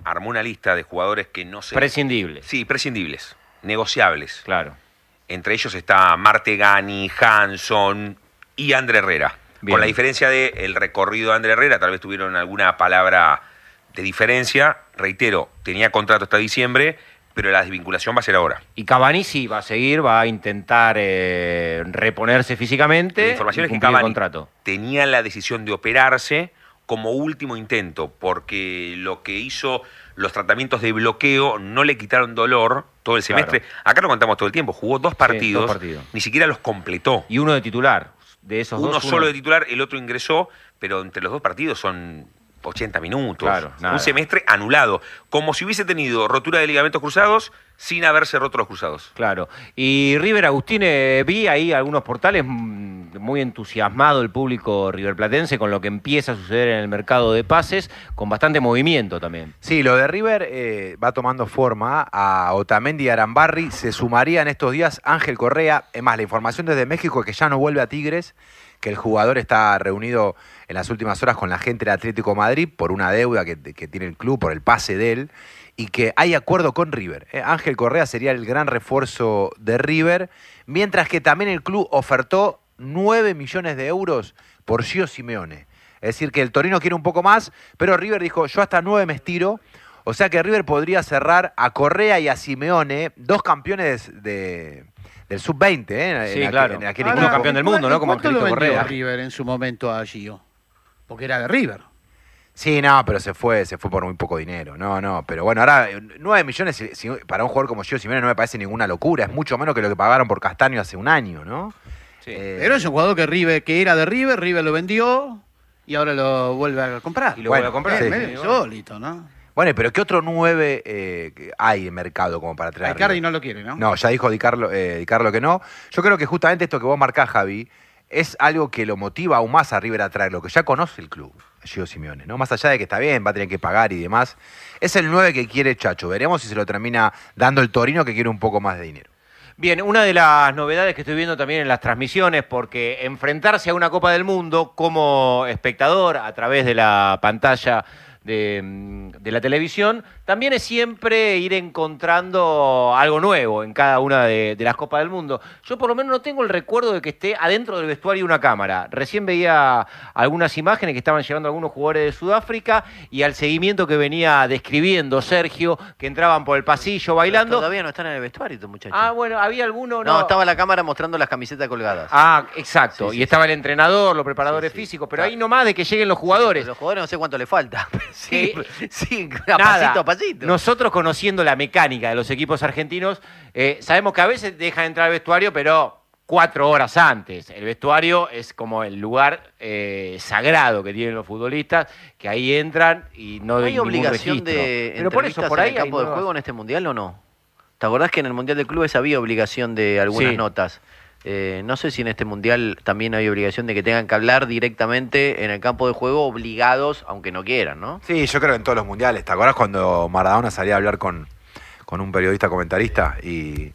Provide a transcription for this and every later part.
armó una lista de jugadores que no se... Prescindibles. Sí, prescindibles, negociables. Claro. Entre ellos está Martegani, Hanson y André Herrera. Bien. Con la diferencia del recorrido de André Herrera, tal vez tuvieron alguna palabra de diferencia. Reitero, tenía contrato hasta diciembre, pero la desvinculación va a ser ahora. Y Cavani sí va a seguir, va a intentar reponerse físicamente. La información y es que cumplir el Cavani contrato. tenía la decisión de operarse como último intento, porque lo que hizo los tratamientos de bloqueo no le quitaron dolor todo el semestre. Claro. Acá lo contamos todo el tiempo, jugó dos partidos, dos partidos. ni siquiera los completó. Y uno de titular. De esos Uno dos, solo de titular, el otro ingresó, pero entre los dos partidos son 80 minutos. Claro, nada. Un semestre anulado, como si hubiese tenido rotura de ligamentos cruzados sin haberse roto los cruzados. Claro. Y River, Agustín, vi ahí algunos portales muy entusiasmado el público riverplatense con lo que empieza a suceder en el mercado de pases, con bastante movimiento también. Sí, lo de River va tomando forma. A Otamendi y Arambarri se sumaría en estos días Ángel Correa. Es más, la información desde México es que ya no vuelve a Tigres, que el jugador está reunido en las últimas horas con la gente del Atlético de Madrid por una deuda que tiene el club, por el pase de él, y que hay acuerdo con River. Ángel Correa sería el gran refuerzo de River, mientras que también el club ofertó 9 millones de euros por Gio Simeone. Es decir, que el Torino quiere un poco más, pero River dijo, yo hasta 9 me estiro. O sea que River podría cerrar a Correa y a Simeone, dos campeones del sub-20. Sí, claro. En aquel Uno equipo. campeón del mundo, ¿no? Como ¿Cuánto lo Angelito vendió Correa. River en su momento a Gio? Porque era de River. Sí, no, pero se fue por muy poco dinero. No, pero bueno, ahora 9 millones para un jugador como Gio Simeone no me parece ninguna locura. Es mucho menos que lo que pagaron por Castaño hace un año, ¿no? Sí. Pero es un jugador que era de River, River lo vendió y ahora lo vuelve a comprar. Y lo vuelve a comprar. sí. Medio insólito, ¿no? Bueno, pero ¿qué otro 9 hay en mercado como para traer? Icardi no lo quiere, ¿no? No, ya dijo Di Carlo que no. Yo creo que justamente esto que vos marcás, Javi, es algo que lo motiva aún más a River a traerlo, que ya conoce el club, Gio Simeone, ¿no? Más allá de que está bien, va a tener que pagar y demás. Es el 9 que quiere Chacho. Veremos si se lo termina dando el Torino, que quiere un poco más de dinero. Bien, una de las novedades que estoy viendo también en las transmisiones, porque enfrentarse a una Copa del Mundo como espectador a través de la pantalla de la televisión, también es siempre ir encontrando algo nuevo en cada una de las Copas del Mundo. Yo por lo menos no tengo el recuerdo de que esté adentro del vestuario una cámara. Recién veía algunas imágenes que estaban llevando algunos jugadores de Sudáfrica y al seguimiento que venía describiendo Sergio, que entraban por el pasillo bailando. Todavía no están en el vestuario estos muchachos. Ah, bueno, había alguno... no, estaba la cámara mostrando las camisetas colgadas. Ah, exacto. Sí, y sí, estaba el entrenador, los preparadores Sí, sí. físicos, pero Claro. ahí nomás de que lleguen los jugadores. Los jugadores no sé cuánto le falta. Sí, Que- sí, Nada. pasito a pasito. Nosotros conociendo la mecánica de los equipos argentinos, sabemos que a veces dejan entrar al vestuario, pero 4 horas antes. El vestuario es como el lugar sagrado que tienen los futbolistas, que ahí entran y no ¿No hay ningún obligación registro. de Pero por eso, entrevistas por en ahí el campo hay de nuevas- juego en este mundial o no? ¿Te acordás que en el Mundial de Clubes había obligación de algunas Sí. notas? No sé si en este mundial también hay obligación de que tengan que hablar directamente en el campo de juego, obligados, aunque no quieran, ¿no? Sí, yo creo que en todos los mundiales. ¿Te acordás cuando Maradona salía a hablar con un periodista comentarista? Y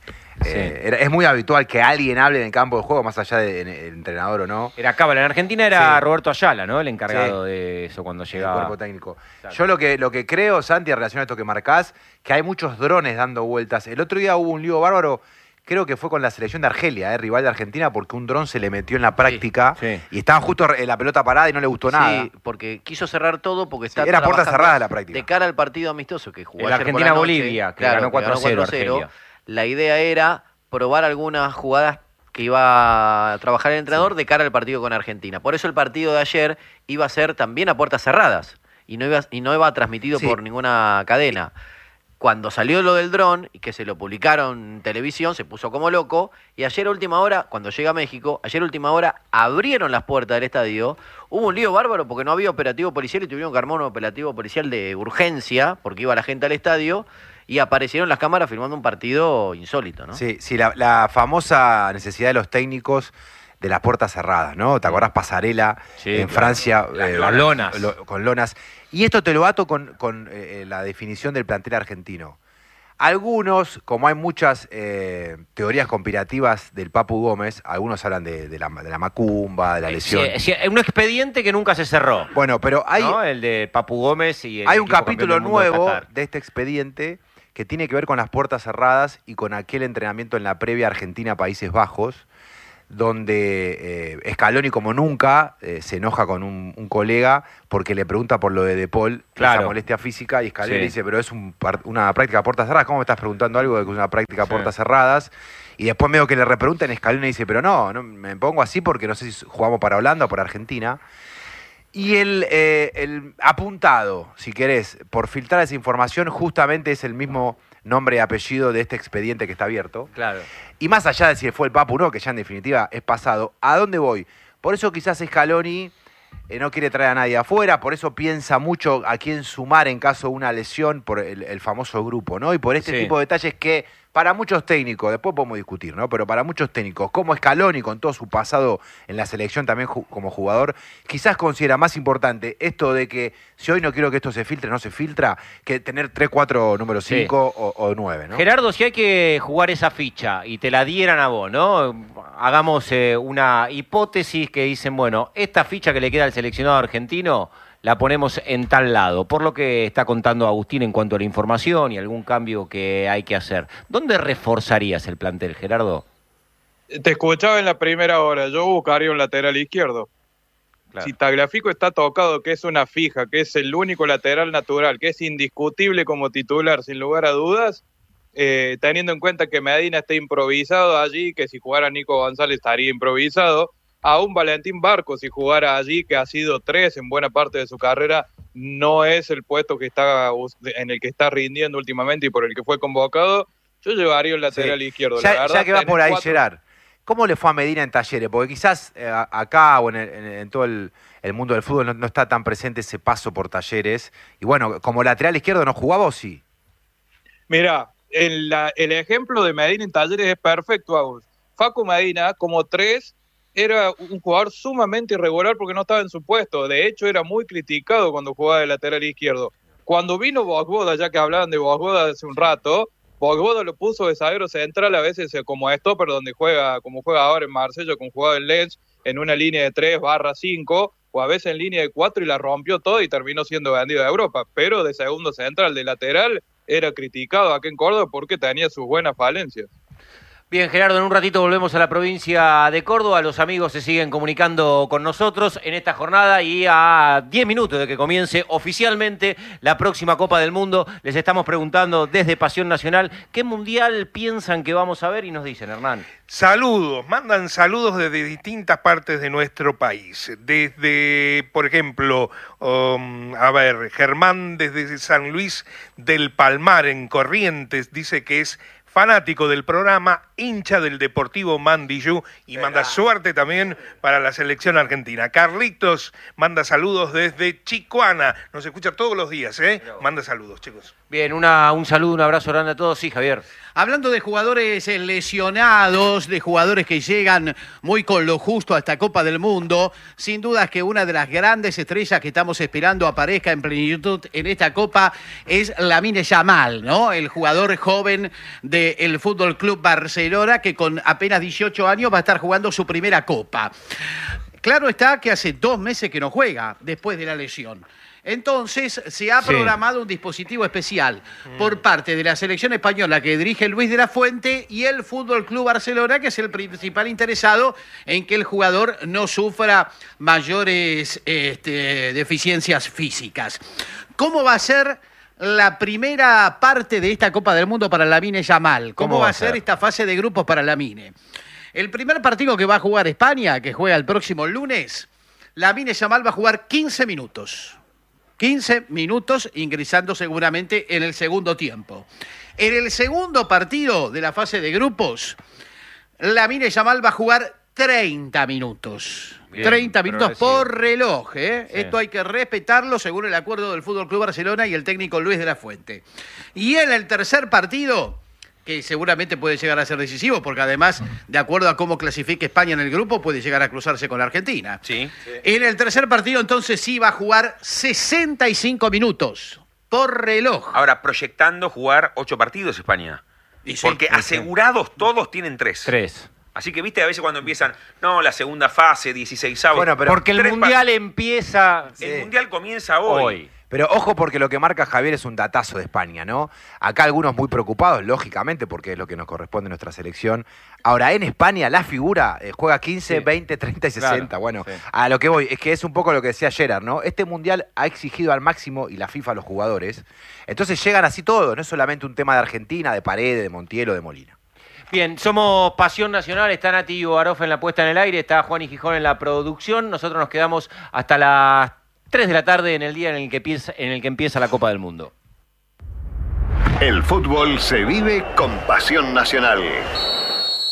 es muy habitual que alguien hable en el campo de juego, más allá del entrenador o no. Era cábala. En Argentina era Sí. Roberto Ayala, ¿no? El encargado Sí. de eso cuando El llegaba. cuerpo técnico. Claro. Yo lo que creo, Santi, en relación a esto que marcás, que hay muchos drones dando vueltas. El otro día hubo un lío bárbaro, creo que fue con la selección de Argelia, rival de Argentina, porque un dron se le metió en la práctica sí. y estaba justo en la pelota parada y no le gustó nada. Sí, porque quiso cerrar todo porque está era puerta trabajando cerrada la práctica. de cara al partido amistoso que jugó El ayer por la noche. Argentina-Bolivia, que ganó 4-0 Argelia. La idea era probar algunas jugadas que iba a trabajar el entrenador de cara al partido con Argentina. Por eso el partido de ayer iba a ser también a puertas cerradas y no iba transmitido Sí. por ninguna cadena. Cuando salió lo del dron y que se lo publicaron en televisión, se puso como loco. Y ayer a última hora, cuando llega a México, ayer a última hora abrieron las puertas del estadio. Hubo un lío bárbaro porque no había operativo policial y tuvieron que armar un operativo policial de urgencia porque iba la gente al estadio. Y aparecieron las cámaras filmando un partido insólito, ¿no? Sí, la famosa necesidad de los técnicos de las puertas cerradas, ¿no? ¿Te acordás Pasarela Sí, en claro. Francia? Las lonas. Con lonas. Y esto te lo ato con la definición del plantel argentino. Algunos, como hay muchas teorías conspirativas del Papu Gómez, algunos hablan de la macumba, de la lesión. Sí, un expediente que nunca se cerró. Bueno, pero hay, ¿no? El de Papu Gómez y el hay un equipo capítulo campeón del mundo de nuevo Qatar. de este expediente que tiene que ver con las puertas cerradas y con aquel entrenamiento en la previa Argentina-Países Bajos, donde Scaloni, como nunca, se enoja con un colega porque le pregunta por lo de Paul, Claro. esa molestia física, y Scaloni Sí. le dice, pero es una práctica a puertas cerradas, ¿cómo me estás preguntando algo de que es una práctica a Sí. puertas cerradas? Y después medio que le repreguntan, Scaloni dice, pero no, me pongo así porque no sé si jugamos para Holanda o para Argentina. Y el apuntado, si querés, por filtrar esa información, justamente es el mismo nombre y apellido de este expediente que está abierto. Claro. Y más allá de si fue el Papu o no, que ya en definitiva es pasado, ¿a dónde voy? Por eso quizás Scaloni no quiere traer a nadie afuera, por eso piensa mucho a quién sumar en caso de una lesión por el famoso grupo, ¿no? Y por este Sí. tipo de detalles que para muchos técnicos, después podemos discutir, ¿no? Pero para muchos técnicos, como Scaloni, con todo su pasado en la selección también como jugador, quizás considera más importante esto de que si hoy no quiero que esto se filtre, no se filtra, que tener 3, 4, número 5 o 9, ¿no? Gerardo, si hay que jugar esa ficha y te la dieran a vos, ¿no? Hagamos una hipótesis que dicen, bueno, esta ficha que le queda al seleccionado argentino la ponemos en tal lado, por lo que está contando Agustín en cuanto a la información y algún cambio que hay que hacer. ¿Dónde reforzarías el plantel, Gerardo? Te escuchaba en la primera hora, yo buscaría un lateral izquierdo. Claro. Si Tagliafico está tocado, que es una fija, que es el único lateral natural, que es indiscutible como titular, sin lugar a dudas, teniendo en cuenta que Medina está improvisado allí, que si jugara Nico González estaría improvisado, a un Valentín Barco, si jugara allí, que ha sido 3 en buena parte de su carrera, no es el puesto que está en el que está rindiendo últimamente y por el que fue convocado, yo llevaría un lateral izquierdo. La Ya, verdad, ya que va tenés por ahí, 4. Gerard, ¿cómo le fue a Medina en Talleres? Porque quizás acá o en todo el mundo del fútbol no está tan presente ese paso por Talleres. Y bueno, como lateral izquierdo, ¿no jugaba o sí? Mira, el ejemplo de Medina en Talleres es perfecto, Agus. Facu Medina, como 3, era un jugador sumamente irregular porque no estaba en su puesto. De hecho, era muy criticado cuando jugaba de lateral izquierdo. Cuando vino Bogbóda, ya que hablaban de Bogbóda hace un rato, Bogbóda lo puso de zaguero central, a veces como stopper, donde juega, como juega ahora en Marsella, con jugado en Lens, en una línea de 3/5, o a veces en línea de 4, y la rompió todo y terminó siendo vendido a Europa. Pero de segundo central, de lateral, era criticado aquí en Córdoba porque tenía sus buenas falencias. Bien, Gerardo, en un ratito volvemos a la provincia de Córdoba. Los amigos se siguen comunicando con nosotros en esta jornada y a 10 minutos de que comience oficialmente la próxima Copa del Mundo. Les estamos preguntando desde Pasión Nacional qué mundial piensan que vamos a ver y nos dicen, Hernán. Saludos, mandan saludos desde distintas partes de nuestro país. Desde, por ejemplo, Germán desde San Luis del Palmar, en Corrientes, dice que es fanático del programa, hincha del Deportivo Mandillú y manda suerte también para la selección argentina. Carlitos manda saludos desde Chicoana, nos escucha todos los días, manda saludos, chicos. Bien, un saludo, un abrazo grande a todos. Sí, Javier. Hablando de jugadores lesionados, de jugadores que llegan muy con lo justo a esta Copa del Mundo, sin duda que una de las grandes estrellas que estamos esperando aparezca en plenitud en esta Copa es Lamine Yamal, ¿no? El jugador joven del Fútbol Club Barcelona que con apenas 18 años va a estar jugando su primera Copa. Claro está que hace 2 meses que no juega después de la lesión. Entonces se ha programado un dispositivo especial por parte de la selección española que dirige Luis de la Fuente y el Fútbol Club Barcelona, que es el principal interesado en que el jugador no sufra mayores deficiencias físicas. ¿Cómo va a ser la primera parte de esta Copa del Mundo para Lamine Yamal? ¿Cómo va a ser esta fase de grupos para Lamine? El primer partido que va a jugar España, que juega el próximo lunes, Lamine Yamal va a jugar 15 minutos. 15 minutos ingresando seguramente en el segundo tiempo. En el segundo partido de la fase de grupos, Lamine Yamal va a jugar 30 minutos. Bien, 30 minutos progresivo. por reloj. Sí. Esto hay que respetarlo según el acuerdo del Fútbol Club Barcelona y el técnico Luis de la Fuente. Y en el tercer partido, que seguramente puede llegar a ser decisivo, porque además, de acuerdo a cómo clasifique España en el grupo, puede llegar a cruzarse con la Argentina. Sí. En el tercer partido, entonces, sí va a jugar 65 minutos por reloj. Ahora, proyectando jugar 8 partidos España. Y sí, Porque sí, sí. asegurados todos tienen 3. 3. Así que, viste, a veces cuando empiezan, no, la segunda fase, 16avos. Bueno, pero Porque el tres Mundial empieza El Mundial comienza hoy. Pero ojo porque lo que marca Javier es un datazo de España, ¿no? Acá algunos muy preocupados, lógicamente, porque es lo que nos corresponde a nuestra selección. Ahora, en España la figura juega 15, Sí. 20, 30 y 60. Claro, Bueno, sí. a lo que voy es que es un poco lo que decía Gerard, ¿no? Este Mundial ha exigido al máximo, y la FIFA a los jugadores, entonces llegan así todos, no es solamente un tema de Argentina, de Paredes, de Montiel o de Molina. Bien, somos Pasión Nacional, está Nati Baroff en la puesta en el aire, está Juan y Gijón en la producción, nosotros nos quedamos hasta las 3 de la tarde en el día en el que empieza la Copa del Mundo. El fútbol se vive con Pasión Nacional.